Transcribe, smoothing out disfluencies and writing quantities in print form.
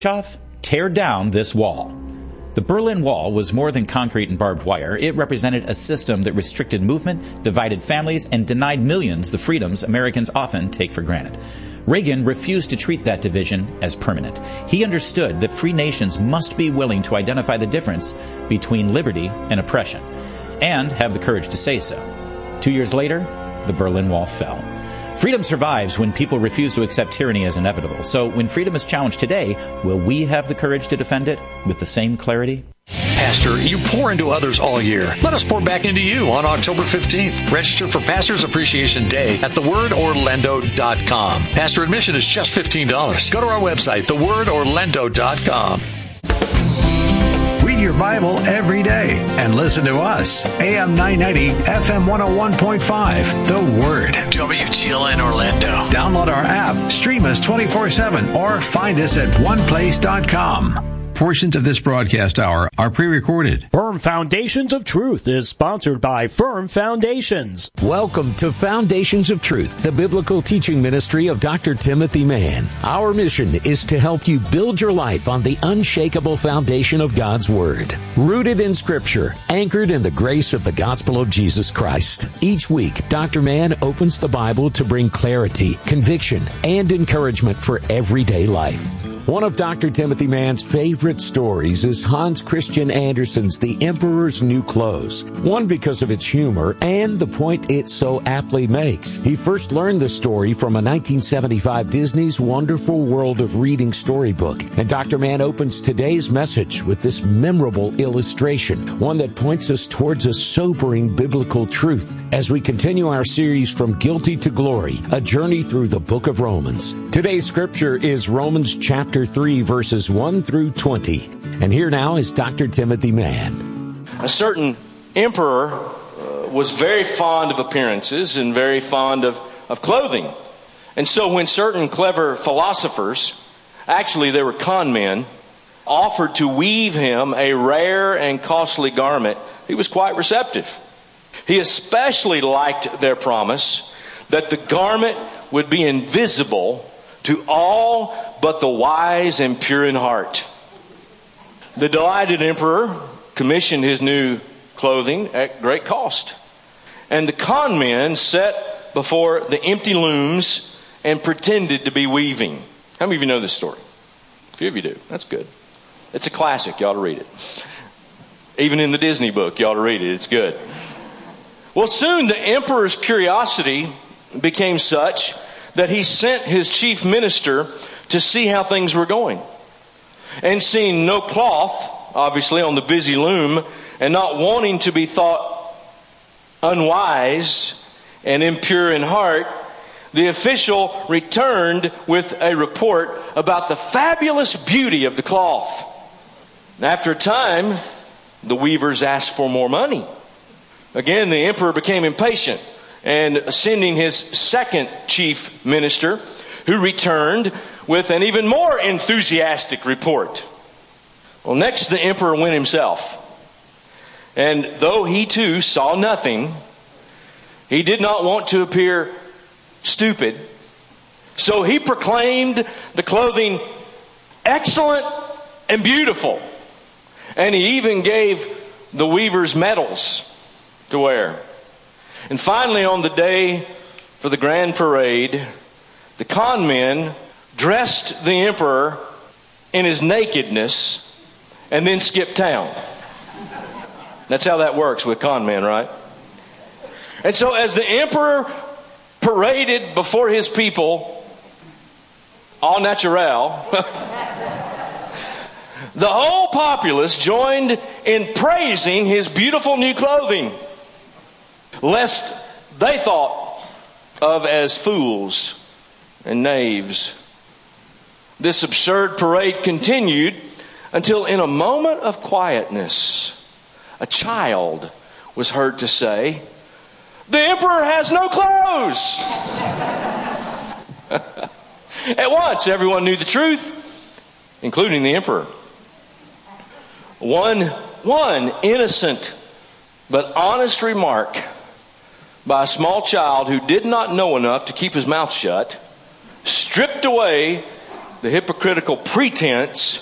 Tear down this wall. The Berlin Wall was more than concrete and barbed wire. It represented a system that restricted movement, divided families, and denied millions the freedoms Americans often take for granted. Reagan refused to treat that division as permanent. He understood that free nations must be willing to identify the difference between liberty and oppression, and have the courage to say so. 2 years later, the Berlin Wall fell. Freedom survives when people refuse to accept tyranny as inevitable. So when freedom is challenged today, will we have the courage to defend it with the same clarity? Pastor, you pour into others all year. Let us pour back into you on October 15th. Register for Pastor's Appreciation Day at thewordorlando.com. Pastor admission is just $15. Go to our website, thewordorlando.com. Read your Bible every day and listen to us. AM 990, FM 101.5, The Word. WTLN Orlando. Download our app, stream us 24/7, or find us at oneplace.com. Portions of this broadcast hour are pre-recorded. Firm Foundations of Truth is sponsored by Firm Foundations. Welcome to Foundations of Truth, the biblical teaching ministry of Dr. Timothy Mann. Our mission is to help you build your life on the unshakable foundation of God's Word, rooted in Scripture, anchored in the grace of the gospel of Jesus Christ. Each week, Dr. Mann opens the Bible to bring clarity, conviction, and encouragement for everyday life. One of Dr. Timothy Mann's favorite stories is Hans Christian Andersen's The Emperor's New Clothes. One, because of its humor and the point it so aptly makes. He first learned the story from a 1975 Disney's Wonderful World of Reading storybook. And Dr. Mann opens today's message with this memorable illustration, one that points us towards a sobering biblical truth as we continue our series From Guilty to Glory, a journey through the book of Romans. Today's scripture is Romans chapter 3, verses 1 through 20. And here now is Dr. Timothy Mann. A certain emperor was very fond of appearances and very fond of clothing. And so when certain clever philosophers, actually they were con men, offered to weave him a rare and costly garment, he was quite receptive. He especially liked their promise that the garment would be invisible to all but the wise and pure in heart. The delighted emperor commissioned his new clothing at great cost. And the con men sat before the empty looms and pretended to be weaving. How many of you know this story? A few of you do. That's good. It's a classic. You ought to read it. Even in the Disney book, you ought to read it. It's good. Well, soon the emperor's curiosity became such that he sent his chief minister to see how things were going. And seeing no cloth, obviously, on the busy loom, and not wanting to be thought unwise and impure in heart, the official returned with a report about the fabulous beauty of the cloth. After a time, the weavers asked for more money. Again, the emperor became impatient, and sending his second chief minister, who returned with an even more enthusiastic report. Well, next the emperor went himself. And though he too saw nothing, he did not want to appear stupid. So he proclaimed the clothing excellent and beautiful. And he even gave the weavers medals to wear. And finally, on the day for the grand parade, the con men dressed the emperor in his nakedness and then skipped town. That's how that works with con men, right? And so as the emperor paraded before his people, au naturel, the whole populace joined in praising his beautiful new clothing, lest they thought of as fools and knaves. This absurd parade continued until in a moment of quietness, a child was heard to say, "The emperor has no clothes." At once, everyone knew the truth, including the emperor. One innocent but honest remark by a small child who did not know enough to keep his mouth shut stripped away the hypocritical pretense